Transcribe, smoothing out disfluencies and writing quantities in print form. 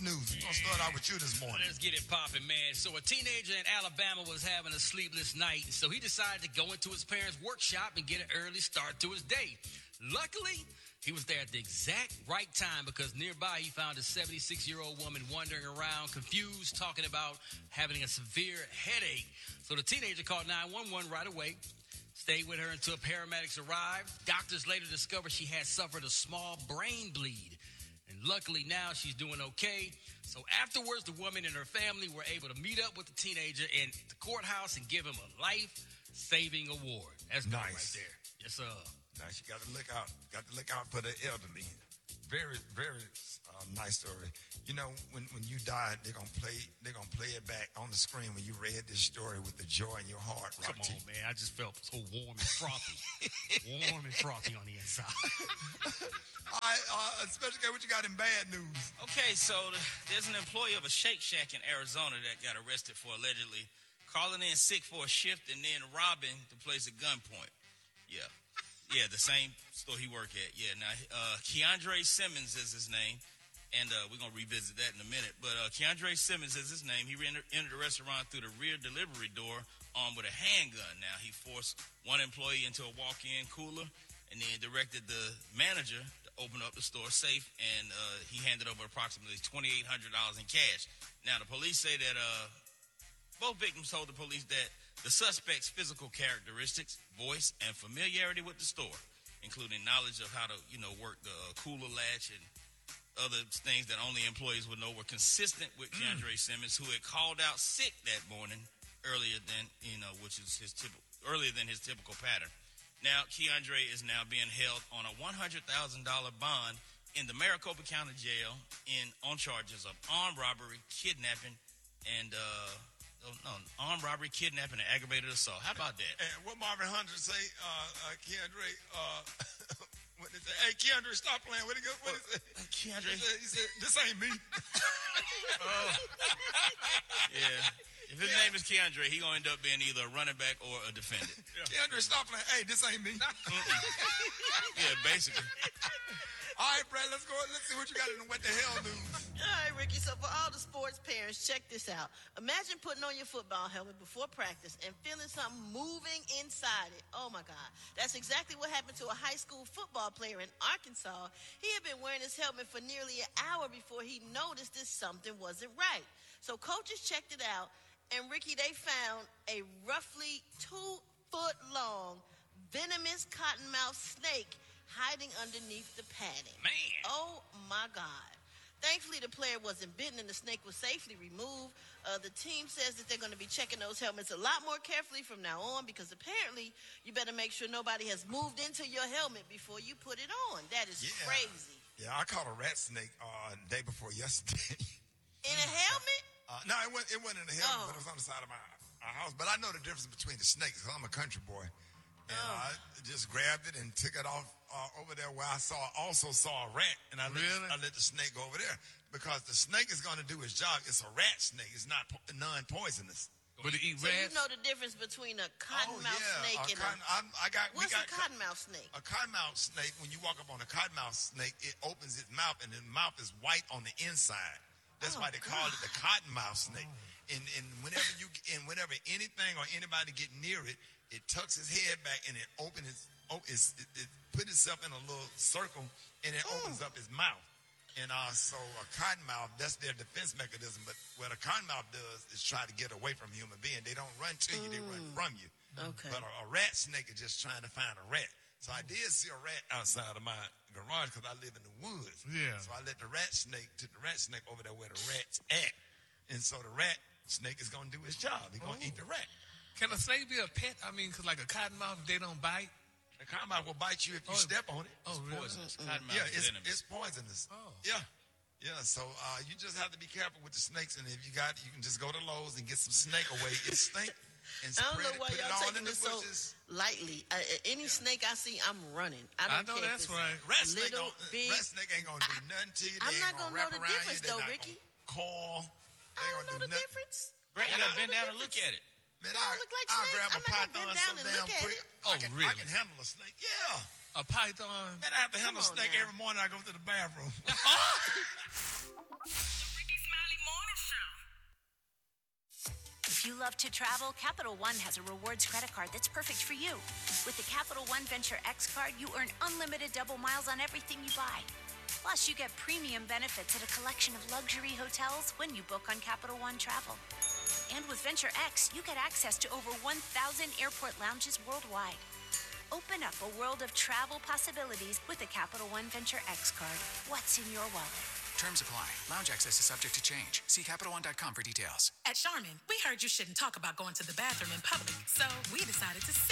news? We're going to start out with you this morning. Let's get it popping, man. So a teenager in Alabama was having a sleepless night, so he decided to go into his parents' workshop and get an early start to his day. Luckily, he was there at the exact right time because nearby he found a 76-year-old woman wandering around, confused, talking about having a severe headache. So the teenager called 911 right away, stayed with her until paramedics arrived. Doctors later discovered she had suffered a small brain bleed. And luckily now she's doing okay. So afterwards, the woman and her family were able to meet up with the teenager in the courthouse and give him a life-saving award. That's nice right there. Yes, sir. Nice. You got to look out. Got to look out for the elderly. Very, very nice story. You know, when you died, they're gonna play it back on the screen when you read this story with the joy in your heart. Come on, man. I just felt so warm and frothy. Warm and frothy on the inside. All right, Special K, what you got in bad news? Okay, so there's an employee of a Shake Shack in Arizona that got arrested for allegedly calling in sick for a shift and then robbing the place at gunpoint. Yeah, the same store he worked at. Yeah, now, Keandre Simmons is his name, and we're going to revisit that in a minute. But Keandre Simmons is his name. He entered the restaurant through the rear delivery door armed with a handgun. Now, he forced one employee into a walk-in cooler and then directed the manager to open up the store safe, and he handed over approximately $2,800 in cash. Now, the police say that both victims told the police that the suspect's physical characteristics, voice, and familiarity with the store, including knowledge of how to, work the cooler latch and other things that only employees would know, were consistent with Keandre Simmons, who had called out sick that morning earlier than his typical pattern. Now, Keandre is now being held on a $100,000 bond in the Maricopa County Jail on charges of armed robbery, kidnapping, and armed robbery, kidnapping, and aggravated assault. How about that? And what Marvin Hunter say, Keandre, what did he say? Hey, Keandre, stop playing. What did he go? What is it? Keandre. He said, this ain't me. Yeah. If his name is Keandre, he gonna end up being either a running back or a defender. Keandre, stop playing. Hey, this ain't me. Yeah, basically. All right, Brad, let's go. Let's see what you got in the What the Hell news. All right, Ricky. So for all the sports parents, check this out. Imagine putting on your football helmet before practice and feeling something moving inside it. Oh, my God. That's exactly what happened to a high school football player in Arkansas. He had been wearing his helmet for nearly an hour before he noticed that something wasn't right. So coaches checked it out, and, Ricky, they found a roughly 2-foot-long venomous cottonmouth snake hiding underneath the padding. Man. Oh, my God. Thankfully, the player wasn't bitten and the snake was safely removed. The team says that they're going to be checking those helmets a lot more carefully from now on because apparently you better make sure nobody has moved into your helmet before you put it on. That is crazy. Yeah, I caught a rat snake the day before yesterday. In a helmet? No, it wasn't in the helmet, but it was on the side of my house. But I know the difference between the snakes because I'm a country boy. And I just grabbed it and took it off over there where I also saw a rat. And I let the snake go over there because the snake is going to do its job. It's a rat snake. It's not non-poisonous. But it eat so rats? you know the difference between a cottonmouth snake and what's a cottonmouth snake? A cottonmouth snake, when you walk up on a cottonmouth snake, it opens its mouth and the mouth is white on the inside. That's why they call it the cottonmouth snake. And whenever anything or anybody get near it, it tucks its head back and it put itself in a little circle and it opens up its mouth. And so a cottonmouth, that's their defense mechanism. But what a cottonmouth does is try to get away from a human being. They don't run to you, they run from you. Okay. But a rat snake is just trying to find a rat. So I did see a rat outside of my garage because I live in the woods. Yeah. So I took the rat snake over there where the rat's at. And so the rat snake is going to do his job. He's going to eat the rat. Can a snake be a pet? I mean, because like a cottonmouth, if they don't bite. A cottonmouth will bite you if you step on it. Oh, really? Poisonous. It's poisonous. Oh. Yeah, so you just have to be careful with the snakes. And if you can just go to Lowe's and get some snake away. It stink. And I don't know why put it y'all all taking in the this so bushes. lightly. Any snake I see, I'm running. I don't know care that's if it's right. Rat snake, little, big. rat snake ain't going to do nothing to you. I'm They not ain't gonna wrap know the around you. difference, They're though, not Ricky. gonna call. I don't know the difference. Brett, you gotta bend down and look at it. Man, They don't look like I'll snakes. grab a I'm not gonna python bend so down and damn look at quick. it. Oh, I really? can handle a snake. Yeah. A python? Man, I have to handle a Come on snake now. every morning I go to the bathroom. The Ricky If you love to travel, Capital One has a rewards credit card that's perfect for you. With the Capital One Venture X card, you earn unlimited double miles on everything you buy. Plus, you get premium benefits at a collection of luxury hotels when you book on Capital One Travel. And with Venture X, you get access to over 1,000 airport lounges worldwide. Open up a world of travel possibilities with the Capital One Venture X card. What's in your wallet? Terms apply. Lounge access is subject to change. See CapitalOne.com for details. At Charmin, we heard you shouldn't talk about going to the bathroom in public, so we decided to sing